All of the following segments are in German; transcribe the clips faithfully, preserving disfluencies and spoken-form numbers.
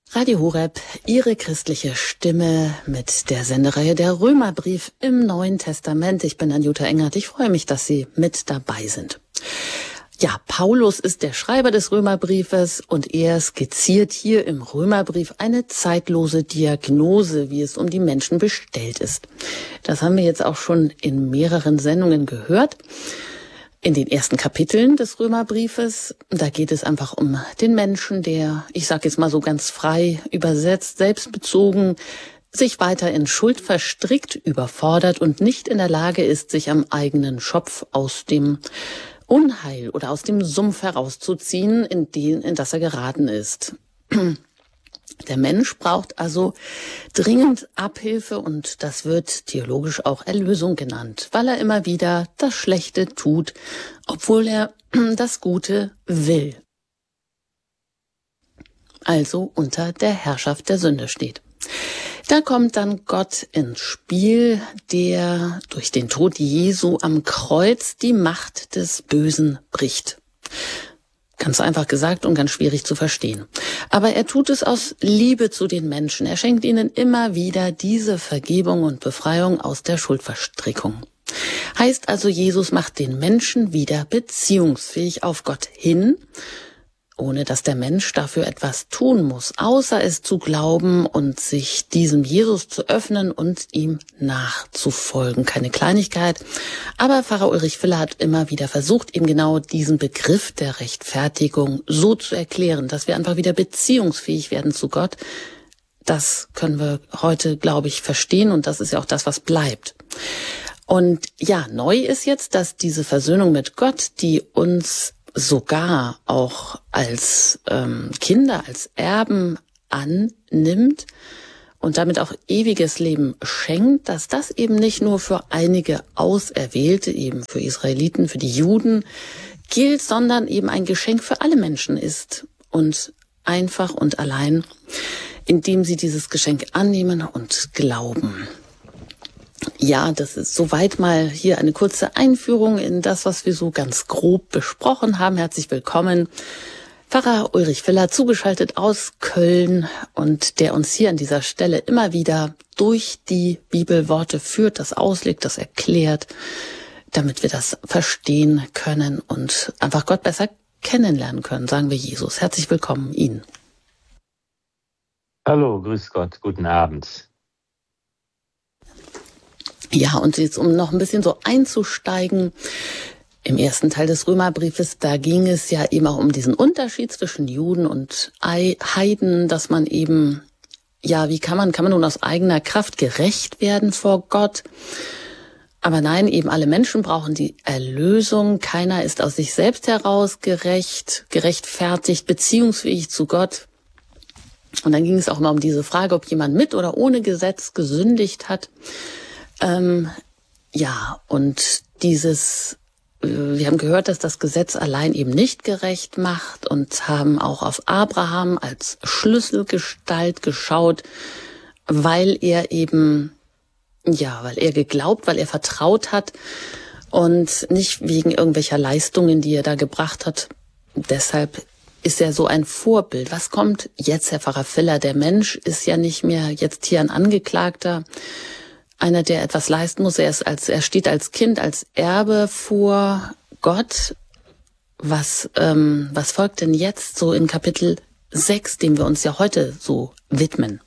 Radio Horeb, Ihre christliche Stimme mit der Sendereihe Der Römerbrief im Neuen Testament. Ich bin Anjuta Engert. Ich freue mich, dass Sie mit dabei sind. Ja, Paulus ist der Schreiber des Römerbriefes und er skizziert hier im Römerbrief eine zeitlose Diagnose, wie es um die Menschen bestellt ist. Das haben wir jetzt auch schon in mehreren Sendungen gehört. In den ersten Kapiteln des Römerbriefes, da geht es einfach um den Menschen, der, ich sage jetzt mal so ganz frei übersetzt, selbstbezogen, sich weiter in Schuld verstrickt, überfordert und nicht in der Lage ist, sich am eigenen Schopf aus dem Unheil oder aus dem Sumpf herauszuziehen, in den, in das er geraten ist. Der Mensch braucht also dringend Abhilfe und das wird theologisch auch Erlösung genannt, weil er immer wieder das Schlechte tut, obwohl er das Gute will. Also unter der Herrschaft der Sünde steht. Da kommt dann Gott ins Spiel, der durch den Tod Jesu am Kreuz die Macht des Bösen bricht. Ganz einfach gesagt und ganz schwierig zu verstehen. Aber er tut es aus Liebe zu den Menschen. Er schenkt ihnen immer wieder diese Vergebung und Befreiung aus der Schuldverstrickung. Heißt also, Jesus macht den Menschen wieder beziehungsfähig auf Gott hin, ohne dass der Mensch dafür etwas tun muss, außer es zu glauben und sich diesem Jesus zu öffnen und ihm nachzufolgen. Keine Kleinigkeit, aber Pfarrer Ulrich Filler hat immer wieder versucht, eben genau diesen Begriff der Rechtfertigung so zu erklären, dass wir einfach wieder beziehungsfähig werden zu Gott. Das können wir heute, glaube ich, verstehen und das ist ja auch das, was bleibt. Und ja, neu ist jetzt, dass diese Versöhnung mit Gott, die uns sogar auch als ähm, Kinder, als Erben annimmt und damit auch ewiges Leben schenkt, dass das eben nicht nur für einige Auserwählte, eben für Israeliten, für die Juden gilt, sondern eben ein Geschenk für alle Menschen ist und einfach und allein, indem sie dieses Geschenk annehmen und glauben. Ja, das ist soweit mal hier eine kurze Einführung in das, was wir so ganz grob besprochen haben. Herzlich willkommen, Pfarrer Ulrich Filler, zugeschaltet aus Köln und der uns hier an dieser Stelle immer wieder durch die Bibelworte führt, das auslegt, das erklärt, damit wir das verstehen können und einfach Gott besser kennenlernen können, sagen wir Jesus. Herzlich willkommen Ihnen. Hallo, grüß Gott, guten Abend. Ja, und jetzt, um noch ein bisschen so einzusteigen, im ersten Teil des Römerbriefes, da ging es ja eben auch um diesen Unterschied zwischen Juden und Heiden, dass man eben, ja, wie kann man, kann man nun aus eigener Kraft gerecht werden vor Gott? Aber nein, eben alle Menschen brauchen die Erlösung. Keiner ist aus sich selbst heraus gerecht, gerechtfertigt, beziehungsfähig zu Gott. Und dann ging es auch mal um diese Frage, ob jemand mit oder ohne Gesetz gesündigt hat. Ähm, ja, und dieses, äh, wir haben gehört, dass das Gesetz allein eben nicht gerecht macht und haben auch auf Abraham als Schlüsselgestalt geschaut, weil er eben, ja, weil er geglaubt, weil er vertraut hat und nicht wegen irgendwelcher Leistungen, die er da gebracht hat. Deshalb ist er so ein Vorbild. Was kommt jetzt, Herr Pfarrer Filler? Der Mensch ist ja nicht mehr jetzt hier ein Angeklagter, einer, der etwas leisten muss. Er ist als, er steht als Kind, als Erbe vor Gott. Was, ähm, was folgt denn jetzt so in Kapitel sechs, dem wir uns ja heute so widmen?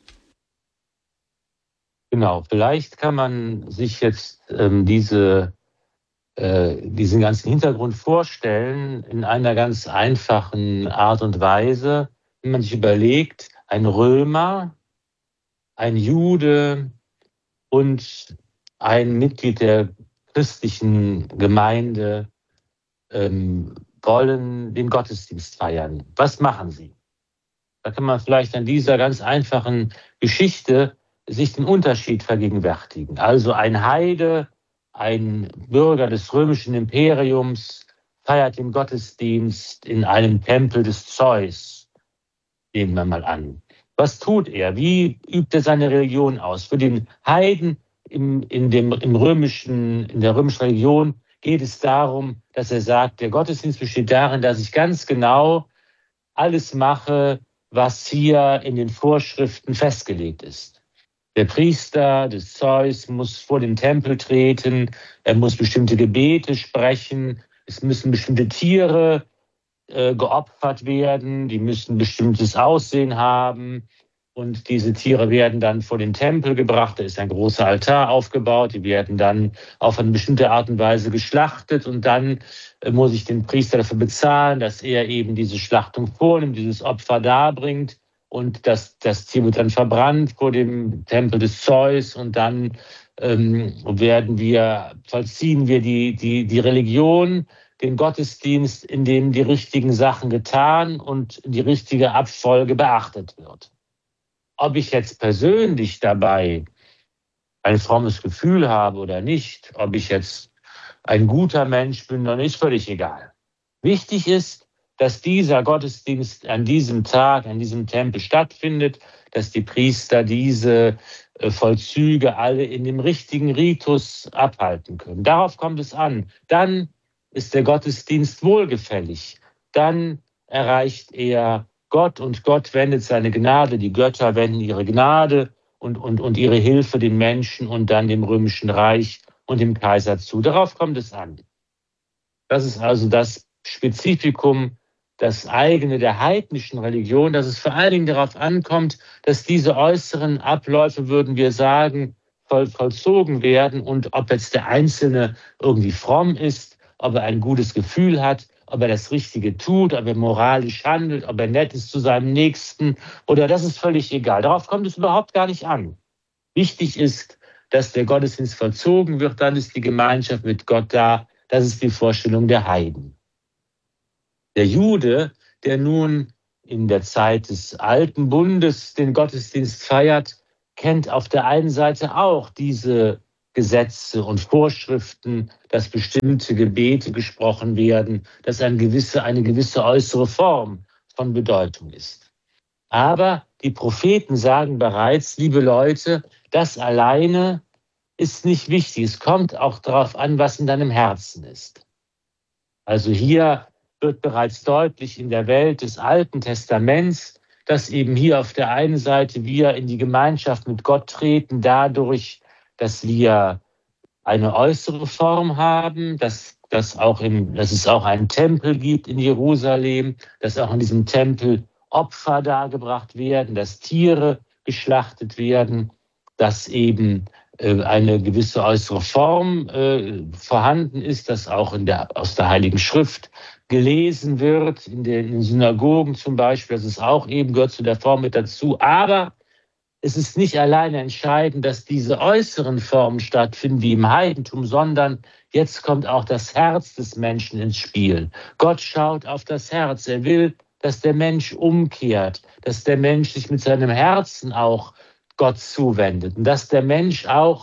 Genau, vielleicht kann man sich jetzt ähm, diese, äh, diesen ganzen Hintergrund vorstellen in einer ganz einfachen Art und Weise, wenn man sich überlegt, ein Römer, ein Jude und ein Mitglied der christlichen Gemeinde ähm, wollen den Gottesdienst feiern. Was machen sie? Da kann man vielleicht an dieser ganz einfachen Geschichte sich den Unterschied vergegenwärtigen. Also ein Heide, ein Bürger des römischen Imperiums feiert den Gottesdienst in einem Tempel des Zeus. Nehmen wir mal an. Was tut er? Wie übt er seine Religion aus? Für den Heiden im, in, dem, im römischen, in der römischen Religion geht es darum, dass er sagt, der Gottesdienst besteht darin, dass ich ganz genau alles mache, was hier in den Vorschriften festgelegt ist. Der Priester des Zeus muss vor den Tempel treten, er muss bestimmte Gebete sprechen, es müssen bestimmte Tiere äh, geopfert werden, die müssen bestimmtes Aussehen haben. Und diese Tiere werden dann vor den Tempel gebracht. Da ist ein großer Altar aufgebaut. Die werden dann auf eine bestimmte Art und Weise geschlachtet. Und dann muss ich den Priester dafür bezahlen, dass er eben diese Schlachtung vornimmt, dieses Opfer darbringt. Und das, das Tier wird dann verbrannt vor dem Tempel des Zeus. Und dann ähm, werden wir, vollziehen wir die, die, die Religion, den Gottesdienst, in dem die richtigen Sachen getan und die richtige Abfolge beachtet wird. Ob ich jetzt persönlich dabei ein frommes Gefühl habe oder nicht, ob ich jetzt ein guter Mensch bin, dann ist völlig egal. Wichtig ist, dass dieser Gottesdienst an diesem Tag, an diesem Tempel stattfindet, dass die Priester diese Vollzüge alle in dem richtigen Ritus abhalten können. Darauf kommt es an. Dann ist der Gottesdienst wohlgefällig. Dann erreicht er Gott und Gott wendet seine Gnade, die Götter wenden ihre Gnade und, und, und ihre Hilfe den Menschen und dann dem römischen Reich und dem Kaiser zu. Darauf kommt es an. Das ist also das Spezifikum, das eigene der heidnischen Religion, dass es vor allen Dingen darauf ankommt, dass diese äußeren Abläufe, würden wir sagen, voll, vollzogen werden und ob jetzt der Einzelne irgendwie fromm ist, ob er ein gutes Gefühl hat, ob er das Richtige tut, ob er moralisch handelt, ob er nett ist zu seinem Nächsten oder das ist völlig egal. Darauf kommt es überhaupt gar nicht an. Wichtig ist, dass der Gottesdienst vollzogen wird, dann ist die Gemeinschaft mit Gott da. Das ist die Vorstellung der Heiden. Der Jude, der nun in der Zeit des Alten Bundes den Gottesdienst feiert, kennt auf der einen Seite auch diese Gesetze und Vorschriften, dass bestimmte Gebete gesprochen werden, dass eine gewisse, eine gewisse äußere Form von Bedeutung ist. Aber die Propheten sagen bereits, liebe Leute, das alleine ist nicht wichtig. Es kommt auch darauf an, was in deinem Herzen ist. Also hier wird bereits deutlich in der Welt des Alten Testaments, dass eben hier auf der einen Seite wir in die Gemeinschaft mit Gott treten, dadurch, dass wir eine äußere Form haben, dass, dass, auch im, dass es auch einen Tempel gibt in Jerusalem, dass auch in diesem Tempel Opfer dargebracht werden, dass Tiere geschlachtet werden, dass eben äh, eine gewisse äußere Form äh, vorhanden ist, dass auch in der, aus der Heiligen Schrift gelesen wird, in den, in den Synagogen zum Beispiel, das ist auch eben, gehört zu der Form mit dazu, aber es ist nicht alleine entscheidend, dass diese äußeren Formen stattfinden wie im Heidentum, sondern jetzt kommt auch das Herz des Menschen ins Spiel. Gott schaut auf das Herz. Er will, dass der Mensch umkehrt, dass der Mensch sich mit seinem Herzen auch Gott zuwendet und dass der Mensch auch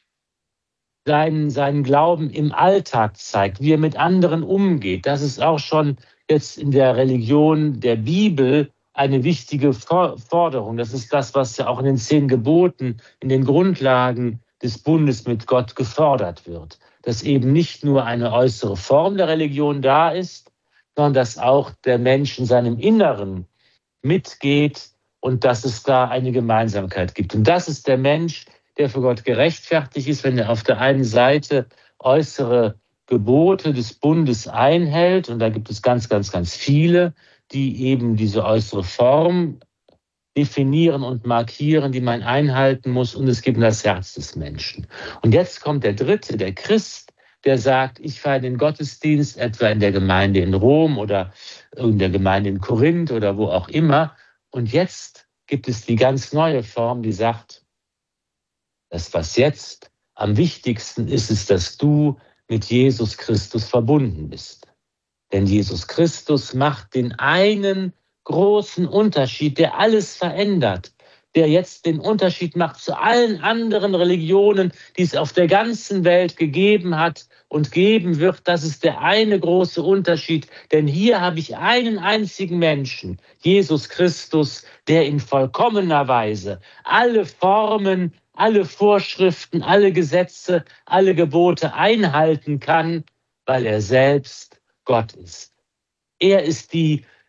seinen, seinen Glauben im Alltag zeigt, wie er mit anderen umgeht. Das ist auch schon jetzt in der Religion der Bibel eine wichtige Forderung. Das ist das, was ja auch in den zehn Geboten, in den Grundlagen des Bundes mit Gott gefordert wird. Dass eben nicht nur eine äußere Form der Religion da ist, sondern dass auch der Mensch in seinem Inneren mitgeht und dass es da eine Gemeinsamkeit gibt. Und das ist der Mensch, der für Gott gerechtfertigt ist, wenn er auf der einen Seite äußere Gebote des Bundes einhält, und da gibt es ganz, ganz, ganz viele, die eben diese äußere Form definieren und markieren, die man einhalten muss. Und es gibt das Herz des Menschen. Und jetzt kommt der Dritte, der Christ, der sagt, ich feiere den Gottesdienst etwa in der Gemeinde in Rom oder in der Gemeinde in Korinth oder wo auch immer. Und jetzt gibt es die ganz neue Form, die sagt, das, was jetzt am wichtigsten ist, ist, dass du mit Jesus Christus verbunden bist. Denn Jesus Christus macht den einen großen Unterschied, der alles verändert, der jetzt den Unterschied macht zu allen anderen Religionen, die es auf der ganzen Welt gegeben hat und geben wird. Das ist der eine große Unterschied, denn hier habe ich einen einzigen Menschen, Jesus Christus, der in vollkommener Weise alle Formen, alle Vorschriften, alle Gesetze, alle Gebote einhalten kann, weil er selbst Gott ist. Er ist die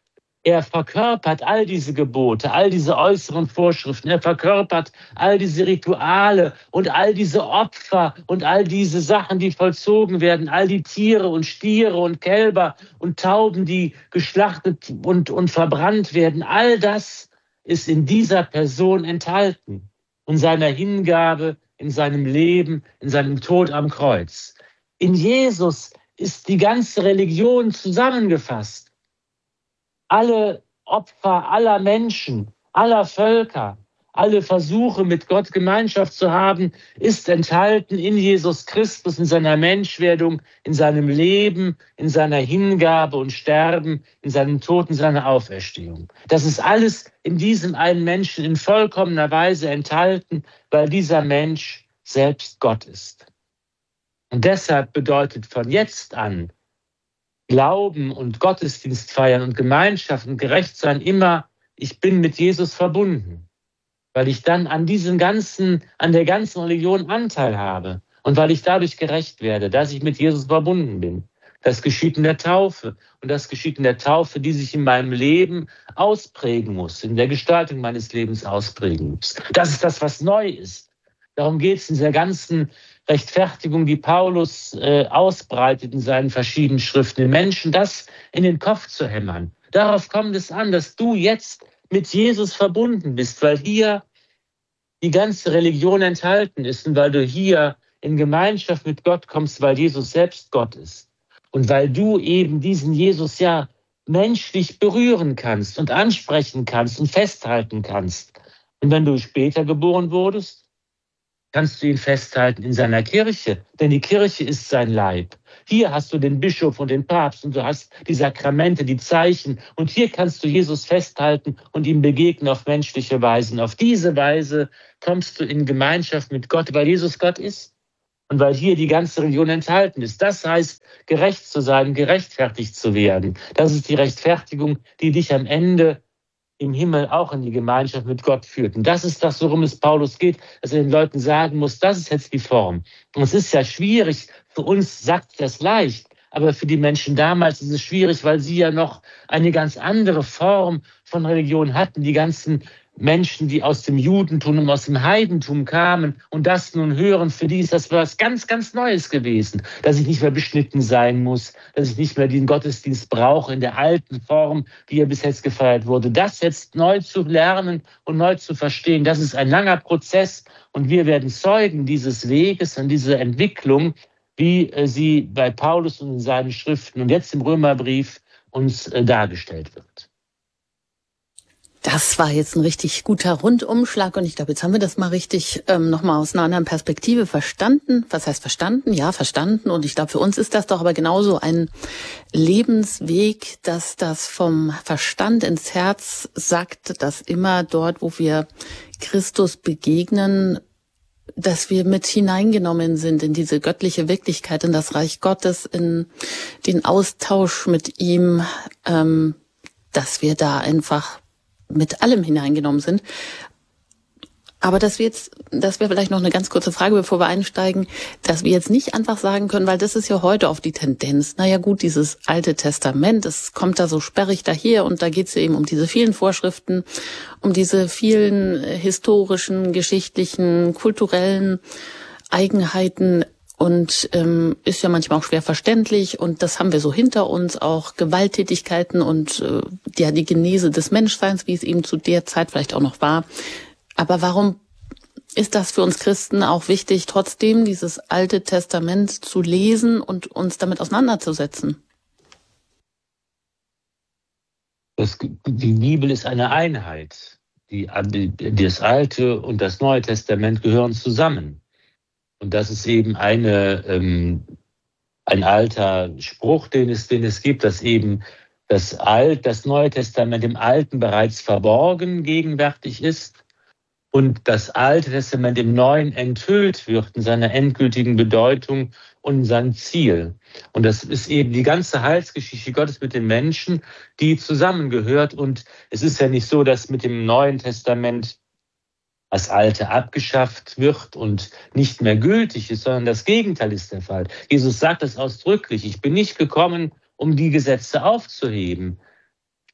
Er verkörpert all diese Gebote, all diese äußeren Vorschriften. Er verkörpert all diese Rituale und all diese Opfer und all diese Sachen, die vollzogen werden, all die Tiere und Stiere und Kälber und Tauben, die geschlachtet und, und verbrannt werden. All das ist in dieser Person enthalten, in seiner Hingabe, in seinem Leben, in seinem Tod am Kreuz. In Jesus ist die ganze Religion zusammengefasst. Alle Opfer aller Menschen, aller Völker, alle Versuche, mit Gott Gemeinschaft zu haben, ist enthalten in Jesus Christus, in seiner Menschwerdung, in seinem Leben, in seiner Hingabe und Sterben, in seinem Tod, in seiner Auferstehung. Das ist alles in diesem einen Menschen in vollkommener Weise enthalten, weil dieser Mensch selbst Gott ist. Und deshalb bedeutet von jetzt an Glauben und Gottesdienst feiern und Gemeinschaft und gerecht sein immer, ich bin mit Jesus verbunden, weil ich dann an diesem ganzen, an der ganzen Religion Anteil habe und weil ich dadurch gerecht werde, dass ich mit Jesus verbunden bin. Das geschieht in der Taufe und das geschieht in der Taufe, die sich in meinem Leben ausprägen muss, in der Gestaltung meines Lebens ausprägen muss. Das ist das, was neu ist. Darum geht es in dieser ganzen Rechtfertigung, die Paulus äh, ausbreitet in seinen verschiedenen Schriften, den Menschen das in den Kopf zu hämmern. Darauf kommt es an, dass du jetzt mit Jesus verbunden bist, weil hier die ganze Religion enthalten ist und weil du hier in Gemeinschaft mit Gott kommst, weil Jesus selbst Gott ist. Und weil du eben diesen Jesus ja menschlich berühren kannst und ansprechen kannst und festhalten kannst. Und wenn du später geboren wurdest, kannst du ihn festhalten in seiner Kirche, denn die Kirche ist sein Leib. Hier hast du den Bischof und den Papst und du hast die Sakramente, die Zeichen und hier kannst du Jesus festhalten und ihm begegnen auf menschliche Weise. Und auf diese Weise kommst du in Gemeinschaft mit Gott, weil Jesus Gott ist und weil hier die ganze Religion enthalten ist. Das heißt, gerecht zu sein, gerechtfertigt zu werden. Das ist die Rechtfertigung, die dich am Ende im Himmel auch in die Gemeinschaft mit Gott führt. Und das ist das, worum es Paulus geht, dass er den Leuten sagen muss, das ist jetzt die Form. Und es ist ja schwierig, für uns sagt das leicht, aber für die Menschen damals ist es schwierig, weil sie ja noch eine ganz andere Form von Religion hatten. Die ganzen Menschen, die aus dem Judentum und aus dem Heidentum kamen und das nun hören, für die ist das was ganz, ganz Neues gewesen. Dass ich nicht mehr beschnitten sein muss, dass ich nicht mehr den Gottesdienst brauche in der alten Form, wie er bis jetzt gefeiert wurde. Das jetzt neu zu lernen und neu zu verstehen, das ist ein langer Prozess und wir werden Zeugen dieses Weges und dieser Entwicklung, wie sie bei Paulus und in seinen Schriften und jetzt im Römerbrief uns dargestellt wird. Das war jetzt ein richtig guter Rundumschlag und ich glaube, jetzt haben wir das mal richtig ähm, nochmal aus einer anderen Perspektive verstanden. Was heißt verstanden? Ja, verstanden. Und ich glaube, für uns ist das doch aber genauso ein Lebensweg, dass das vom Verstand ins Herz sagt, dass immer dort, wo wir Christus begegnen, dass wir mit hineingenommen sind in diese göttliche Wirklichkeit, in das Reich Gottes, in den Austausch mit ihm, ähm, dass wir da einfach mit allem hineingenommen sind. Aber dass wir jetzt, das wäre vielleicht noch eine ganz kurze Frage, bevor wir einsteigen, dass wir jetzt nicht einfach sagen können, weil das ist ja heute oft die Tendenz, naja gut, dieses Alte Testament, es kommt da so sperrig daher und da geht es ja eben um diese vielen Vorschriften, um diese vielen historischen, geschichtlichen, kulturellen Eigenheiten und ähm, ist ja manchmal auch schwer verständlich und das haben wir so hinter uns, auch Gewalttätigkeiten und äh, ja die Genese des Menschseins, wie es eben zu der Zeit vielleicht auch noch war. Aber warum ist das für uns Christen auch wichtig, trotzdem dieses Alte Testament zu lesen und uns damit auseinanderzusetzen? Das, die Bibel ist eine Einheit. Die, das Alte und das Neue Testament gehören zusammen. Und das ist eben eine, ähm, ein alter Spruch, den es, den es gibt, dass eben das, Alt, das Neue Testament im Alten bereits verborgen gegenwärtig ist und das Alte Testament im Neuen enthüllt wird in seiner endgültigen Bedeutung und in seinem Ziel. Und das ist eben die ganze Heilsgeschichte Gottes mit den Menschen, die zusammengehört. Und es ist ja nicht so, dass mit dem Neuen Testament das Alte abgeschafft wird und nicht mehr gültig ist, sondern das Gegenteil ist der Fall. Jesus sagt das ausdrücklich. Ich bin nicht gekommen, um die Gesetze aufzuheben. Ich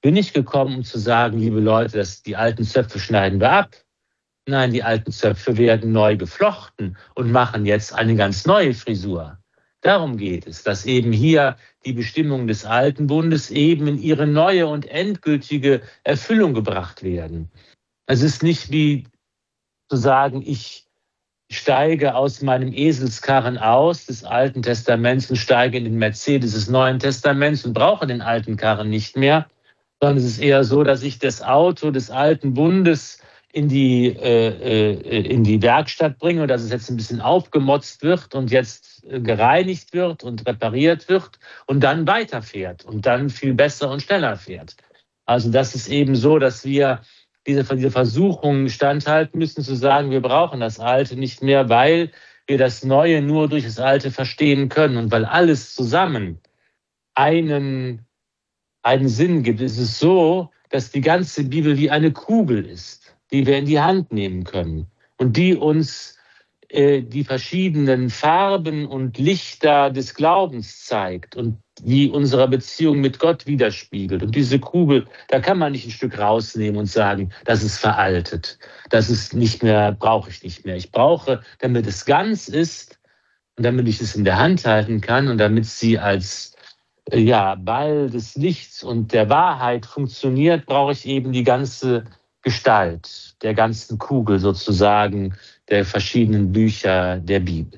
bin nicht gekommen, um zu sagen, liebe Leute, dass die alten Zöpfe schneiden wir ab. Nein, die alten Zöpfe werden neu geflochten und machen jetzt eine ganz neue Frisur. Darum geht es, dass eben hier die Bestimmungen des alten Bundes eben in ihre neue und endgültige Erfüllung gebracht werden. Es ist nicht wie zu sagen, ich steige aus meinem Eselskarren aus des Alten Testaments und steige in den Mercedes des Neuen Testaments und brauche den alten Karren nicht mehr, sondern es ist eher so, dass ich das Auto des alten Bundes in die, äh, in die Werkstatt bringe und dass es jetzt ein bisschen aufgemotzt wird und jetzt gereinigt wird und repariert wird und dann weiterfährt und dann viel besser und schneller fährt. Also das ist eben so, dass wir diese, diese Versuchung standhalten müssen, zu sagen, wir brauchen das Alte nicht mehr, weil wir das Neue nur durch das Alte verstehen können und weil alles zusammen einen, einen Sinn gibt. Es ist so, dass die ganze Bibel wie eine Kugel ist, die wir in die Hand nehmen können und die uns äh, die verschiedenen Farben und Lichter des Glaubens zeigt und wie unsere Beziehung mit Gott widerspiegelt. Und diese Kugel, da kann man nicht ein Stück rausnehmen und sagen, das ist veraltet, das ist nicht mehr, brauche ich nicht mehr. Ich brauche, damit es ganz ist und damit ich es in der Hand halten kann und damit sie als äh, ja, Ball des Lichts und der Wahrheit funktioniert, brauche ich eben die ganze Gestalt der ganzen Kugel sozusagen, der verschiedenen Bücher der Bibel.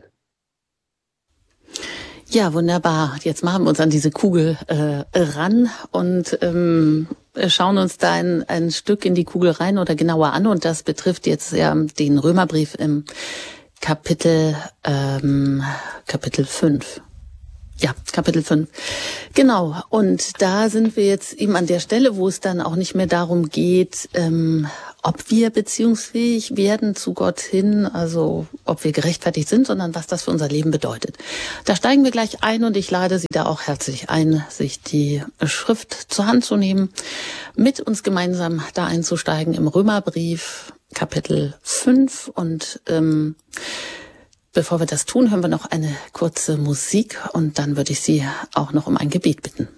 Ja, wunderbar. Jetzt machen wir uns an diese Kugel äh, ran und ähm, schauen uns da ein, ein Stück in die Kugel rein oder genauer an. Und das betrifft jetzt ja den Römerbrief im Kapitel ähm, Kapitel fünf. Ja, Kapitel fünf. Genau. Und da sind wir jetzt eben an der Stelle, wo es dann auch nicht mehr darum geht, ähm, ob wir beziehungsfähig werden zu Gott hin, also ob wir gerechtfertigt sind, sondern was das für unser Leben bedeutet. Da steigen wir gleich ein und ich lade Sie da auch herzlich ein, sich die Schrift zur Hand zu nehmen, mit uns gemeinsam da einzusteigen im Römerbrief, Kapitel fünf. Und ähm, bevor wir das tun, hören wir noch eine kurze Musik und dann würde ich Sie auch noch um ein Gebet bitten.